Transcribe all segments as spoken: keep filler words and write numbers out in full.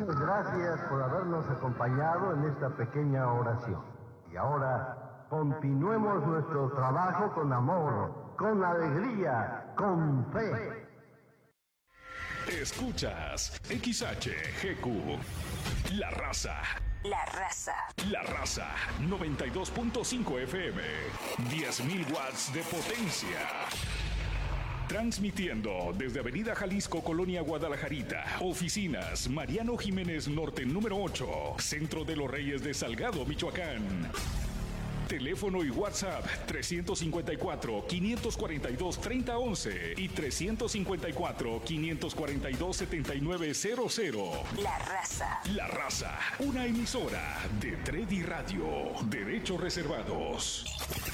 Muchas gracias por habernos acompañado en esta pequeña oración. Y ahora, continuemos nuestro trabajo con amor, con alegría, con fe. Escuchas X H G Q, La Raza. La Raza. La Raza, noventa y dos punto cinco F M, diez mil watts de potencia. Transmitiendo desde Avenida Jalisco, Colonia Guadalajarita. Oficinas Mariano Jiménez Norte número ocho, Centro de los Reyes de Salgado, Michoacán. Teléfono y WhatsApp tres cinco cuatro, cinco cuatro dos, tres cero uno uno y tres cinco cuatro, cinco cuatro dos, siete nueve cero cero. La Raza. La Raza, una emisora de Tredi Radio. Derechos reservados.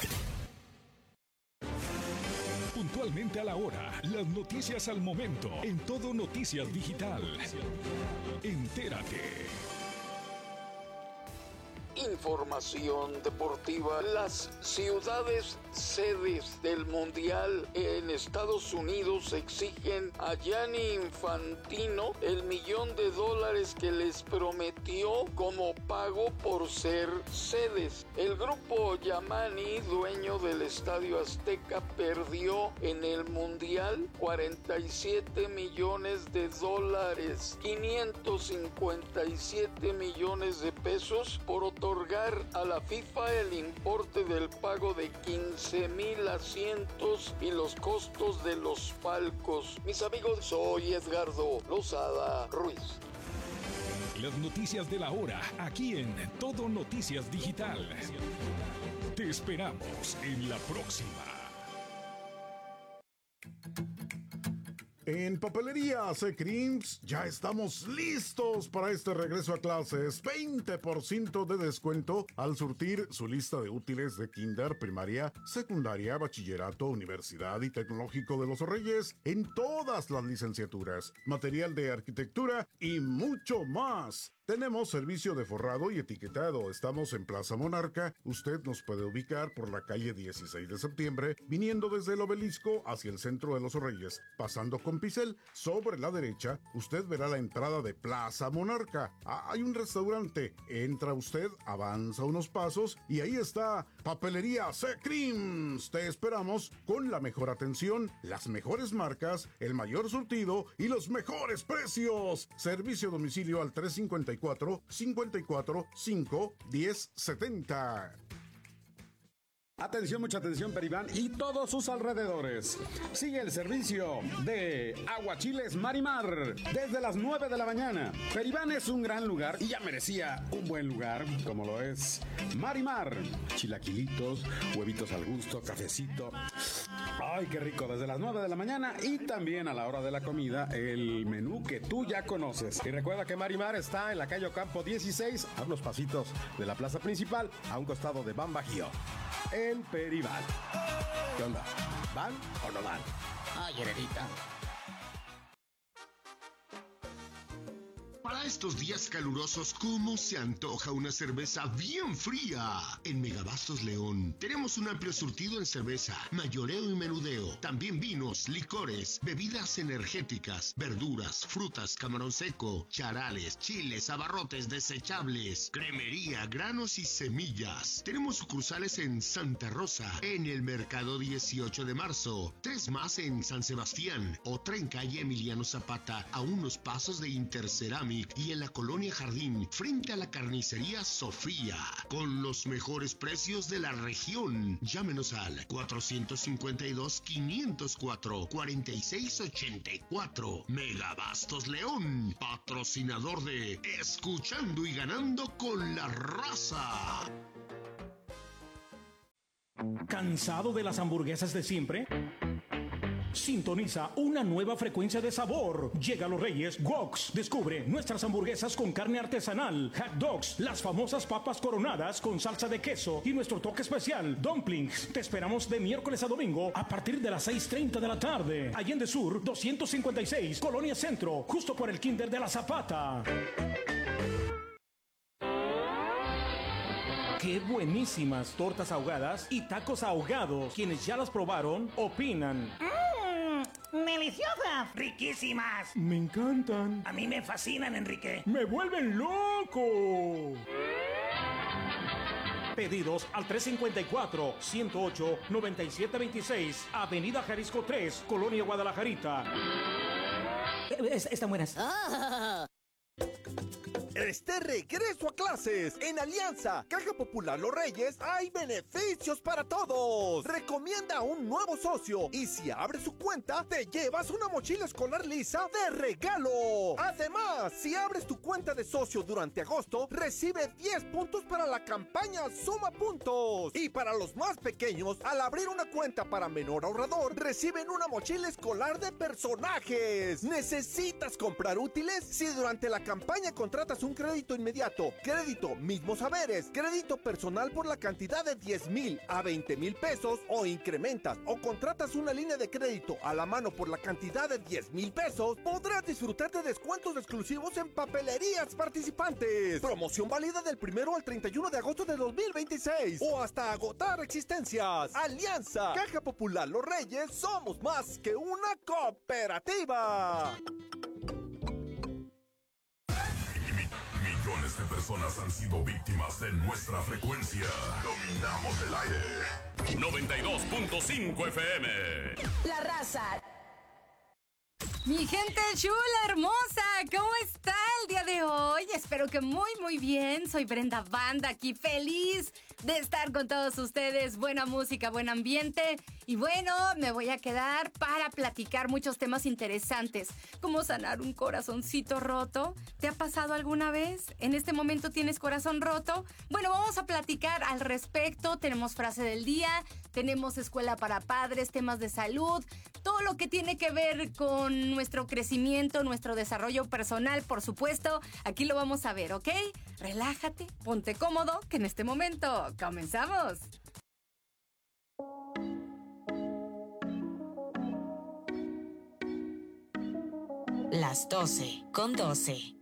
Puntualmente a la hora, las noticias al momento, en Todo Noticias Digital. Entérate. Información deportiva. Las ciudades sedes del Mundial en Estados Unidos exigen a Gianni Infantino el millón de dólares que les prometió como pago por ser sedes. El grupo Yamani, dueño del Estadio Azteca, perdió en el Mundial cuarenta y siete millones de dólares, quinientos cincuenta y siete millones de pesos por otorgar a la FIFA el importe del pago de quince mil asientos y los costos de los palcos. Mis amigos, soy Edgardo Lozada Ruiz. Las noticias de la hora, aquí en Todo Noticias Digital. Te esperamos en la próxima. En Papelería C-Creams ya estamos listos para este regreso a clases. veinte por ciento de descuento al surtir su lista de útiles de kinder, primaria, secundaria, bachillerato, universidad y tecnológico de los Reyes en todas las licenciaturas, material de arquitectura y mucho más. Tenemos servicio de forrado y etiquetado. Estamos en Plaza Monarca. Usted nos puede ubicar por la calle dieciséis de septiembre, viniendo desde el Obelisco hacia el centro de los Reyes. Pasando con Picel, sobre la derecha, usted verá la entrada de Plaza Monarca. Ah, hay un restaurante. Entra usted, avanza unos pasos y ahí está Papelería C-Creams. Te esperamos con la mejor atención, las mejores marcas, el mayor surtido y los mejores precios. Servicio a domicilio al tres cinco cuatro, cinco cuatro cinco, diez setenta. Atención, mucha atención, Peribán y todos sus alrededores. Sigue el servicio de Aguachiles Marimar desde las nueve de la mañana. Peribán es un gran lugar y ya merecía un buen lugar, como lo es Marimar. Chilaquilitos, huevitos al gusto, cafecito. Ay, qué rico, desde las nueve de la mañana y también a la hora de la comida, el menú que tú ya conoces. Y recuerda que Marimar está en la calle Ocampo dieciséis, a unos pasitos de la plaza principal, a un costado de Ban Bajío. En Peribán. ¿Qué onda? ¿Van o no van? Ay, Heredita. Para estos días calurosos, ¿cómo se antoja una cerveza bien fría? En Megabastos León tenemos un amplio surtido en cerveza, mayoreo y menudeo, también vinos, licores, bebidas energéticas, verduras, frutas, camarón seco, charales, chiles, abarrotes desechables, cremería, granos y semillas. Tenemos sucursales en Santa Rosa, en el Mercado dieciocho de marzo, tres más en San Sebastián, otra en calle Emiliano Zapata, a unos pasos de Interceramic, y en la Colonia Jardín, frente a la carnicería Sofía, con los mejores precios de la región. Llámenos al cuatro cinco dos, quinientos cuatro, cuarenta y seis ochenta y cuatro. Megabastos León, patrocinador de Escuchando y Ganando con la Raza. ¿Cansado de las hamburguesas de siempre? Sintoniza una nueva frecuencia de sabor. Llega a los Reyes Woks. Descubre nuestras hamburguesas con carne artesanal, hot dogs, las famosas papas coronadas con salsa de queso y nuestro toque especial, dumplings. Te esperamos de miércoles a domingo a partir de las seis treinta de la tarde. Allende Sur, doscientos cincuenta y seis, Colonia Centro, justo por el Kinder de la Zapata. ¡Qué buenísimas tortas ahogadas y tacos ahogados! Quienes ya las probaron, opinan. ¡Mmm! Deliciosas. Riquísimas. Me encantan. A mí me fascinan, Enrique. ¡Me vuelven loco! Pedidos al tres cinco cuatro, ciento ocho, noventa y siete veintiséis, Avenida Jalisco tres, Colonia Guadalajarita. Están buenas. Ah. Este regreso a clases en Alianza Caja Popular Los Reyes hay beneficios para todos. Recomienda a un nuevo socio y si abres su cuenta te llevas una mochila escolar lisa de regalo. Además, si abres tu cuenta de socio durante agosto, recibe diez puntos para la campaña Suma Puntos. Y para los más pequeños, al abrir una cuenta para menor ahorrador, reciben una mochila escolar de personajes. ¿Necesitas comprar útiles? Si durante la campaña contratas un crédito inmediato, crédito mismos saberes, crédito personal por la cantidad de diez mil a veinte mil pesos, o incrementas o contratas una línea de crédito a la mano por la cantidad de diez mil pesos, podrás disfrutar de descuentos exclusivos en papelerías participantes. Promoción válida del primero al treinta y uno de agosto de dos mil veintiséis o hasta agotar existencias. Alianza Caja Popular Los Reyes, somos más que una cooperativa. Millones de personas han sido víctimas de nuestra frecuencia. Dominamos el aire. noventa y dos punto cinco F M. La Raza. Mi gente chula, hermosa, ¿cómo está el día de hoy? Espero que muy, muy bien. Soy Brenda Banda, aquí feliz de estar con todos ustedes. Buena música, buen ambiente. Y bueno, me voy a quedar para platicar muchos temas interesantes. ¿Cómo sanar un corazoncito roto? ¿Te ha pasado alguna vez? ¿En este momento tienes corazón roto? Bueno, vamos a platicar al respecto. Tenemos frase del día, tenemos escuela para padres, temas de salud, todo lo que tiene que ver con nuestro crecimiento, nuestro desarrollo personal, por supuesto. Aquí lo vamos a ver, ¿ok? Relájate, ponte cómodo, que en este momento comenzamos. Las doce con doce.